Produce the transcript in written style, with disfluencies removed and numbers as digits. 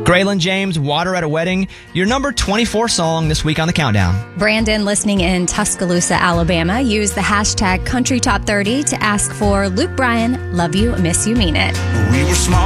Graylin James, Water at a Wedding, your number 24 song this week on the countdown. Brandon, listening in Tuscaloosa, Alabama, used the hashtag Country Top 30 to ask for Luke Bryan, Love You, Miss You, Mean It. We were small.